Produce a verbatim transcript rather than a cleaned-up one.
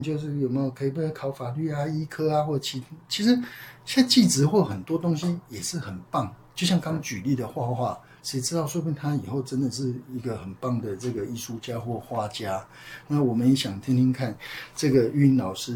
就是有没有可以不可以考法律啊、医科啊，或其其实现在技职或很多东西也是很棒。就像刚举例的画画，谁知道说不定他以后真的是一个很棒的这个艺术家或画家。那我们也想听听看这个玉英老师